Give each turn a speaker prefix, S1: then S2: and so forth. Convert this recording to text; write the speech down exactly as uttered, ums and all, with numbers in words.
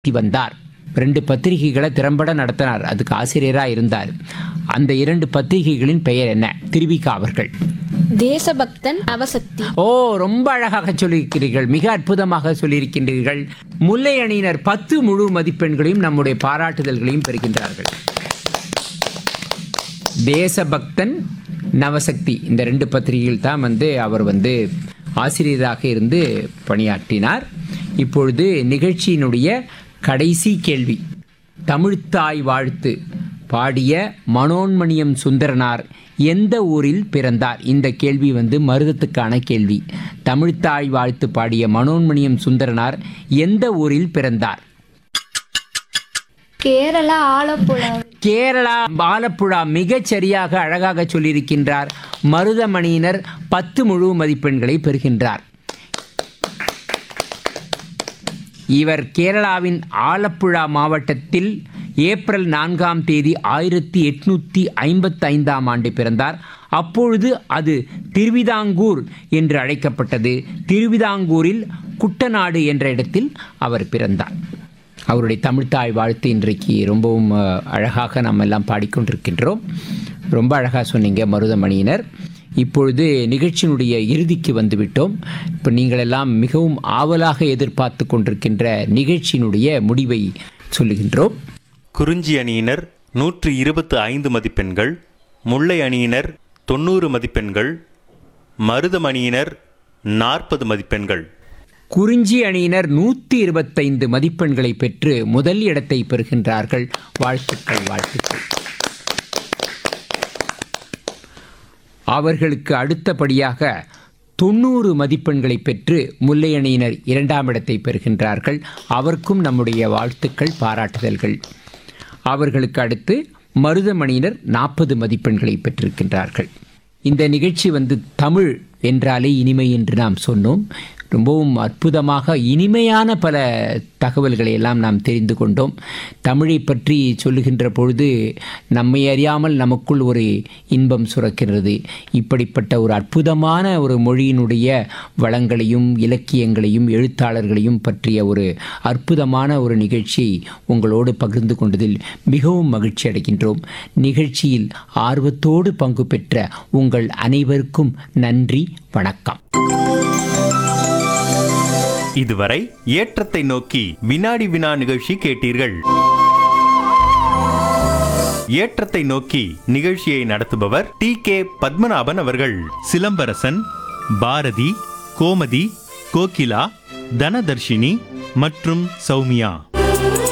S1: வந்தார். ரெண்டு பத்திரிகைகளை திறம்பட நடத்தினார். அதுக்கு ஆசிரியராக இருந்தார். அந்த இரண்டு பத்திரிகைகளின் பெயர் என்ன? திருவிகா அவர்கள்.
S2: தேசபக்தன், நவசக்தி.
S1: ஓ, ரொம்ப அழகாக சொல்லியிருக்கிறீர்கள், மிக அற்புதமாக சொல்லியிருக்கின்றீர்கள். முல்லை அணியினர் பத்து முழு மதிப்பெண்களையும் நம்முடைய பாராட்டுதல்களையும் பெறுகின்றார்கள். தேசபக்தன், நவசக்தி இந்த ரெண்டு பத்திரிகைகள் தான் வந்து அவர் வந்து ஆசிரியராக இருந்து பணியாற்றினார். இப்பொழுது நிகழ்ச்சியினுடைய கடைசி கேள்வி. தமிழ்த்தாய் வாழ்த்து பாடிய மனோன்மணியம் சுந்தரனார் எந்த ஊரில் பிறந்தார்? இந்த கேள்வி வந்து மருதத்துக்கான கேள்வி. தமிழ்த்தாய் வாழ்த்து பாடிய மனோன்மணியம் சுந்தரனார் எந்த ஊரில் பிறந்தார்?
S2: கேரளா, ஆலப்புழா.
S1: கேரளா, ஆலப்புழா. மிகச் சரியாக அழகாக சொல்லியிருக்கின்றார். மருதமணியினர் பத்து முழு மதிப்பெண்களை பெறுகின்றார். இவர் கேரளாவின் ஆலப்புழா மாவட்டத்தில் ஏப்ரல் நான்காம் தேதி ஆயிரத்தி எட்நூற்றி ஐம்பத்தி ஐந்தாம் ஆண்டு பிறந்தார். அப்பொழுது அது திருவிதாங்கூர் என்று அழைக்கப்பட்டது. திருவிதாங்கூரில் குட்டநாடு என்ற இடத்தில் அவர் பிறந்தார். அவருடைய தமிழ்த்தாய் வாழ்த்து இன்றைக்கு ரொம்பவும் அழகாக நம்ம எல்லாம் பாடிக்கொண்டிருக்கின்றோம். ரொம்ப அழகாக சொன்னீங்க மருதமணியினர். இப்பொழுது நிகழ்ச்சியினுடைய இறுதிக்கு வந்துவிட்டோம். இப்போ நீங்கள் எல்லாம் மிகவும் ஆவலாக எதிர்பார்த்து கொண்டிருக்கின்ற நிகழ்ச்சியினுடைய முடிவை சொல்லுகின்றோம்.
S3: குறிஞ்சி அணியினர் நூற்று இருபத்து ஐந்து மதிப்பெண்கள், முல்லை அணியினர் தொண்ணூறு மதிப்பெண்கள், மருதம் அணியினர் நாற்பது மதிப்பெண்கள்.
S1: குறிஞ்சி அணியினர் நூற்றி இருபத்தைந்து மதிப்பெண்களை பெற்று முதல் இடத்தை பெறுகின்றார்கள். வாழ்த்துக்கள், வாழ்த்துக்கள். அவர்களுக்கு அடுத்தபடியாக தொண்ணூறு மதிப்பெண்களை பெற்று முல்லை அணியினர் இரண்டாம் இடத்தை பெறுகின்றார்கள். அவருக்கும் நம்முடைய வாழ்த்துக்கள், பாராட்டுதல்கள். அவர்களுக்கு அடுத்து மருதமணியினர் நாற்பது மதிப்பெண்களை பெற்றிருக்கின்றார்கள். இந்த நிகழ்ச்சி வந்து தமிழ் என்றாலே இனிமை என்று நாம் சொன்னோம். ரொம்பவும் அற்புதமாக இனிமையான பல தகவல்களை எல்லாம் நாம் தெரிந்து கொண்டோம். தமிழை பற்றி சொல்லுகின்ற பொழுது நம்மை அறியாமல் நமக்குள் ஒரு இன்பம் சுரக்கிறது. இப்படிப்பட்ட ஒரு அற்புதமான ஒரு மொழியினுடைய வளங்களையும் இலக்கியங்களையும் எழுத்தாளர்களையும் பற்றிய ஒரு அற்புதமான ஒரு நிகழ்ச்சியை உங்களோடு பகிர்ந்து கொண்டதில் மிகவும் மகிழ்ச்சி அடைகின்றோம். நிகழ்ச்சியில் ஆர்வத்தோடு பங்கு பெற்ற உங்கள் அனைவருக்கும் நன்றி, வணக்கம்.
S3: இதுவரை ஏற்றத்தை நோக்கி வினாடி வினா நிகழ்ச்சி கேட்டீர்கள். ஏற்றத்தை நோக்கி நிகழ்ச்சியை நடத்துபவர் டி கே பத்மநாபன் அவர்கள். சிலம்பரசன், பாரதி, கோமதி, கோகிலா, தனதர்ஷினி மற்றும் சௌமியா.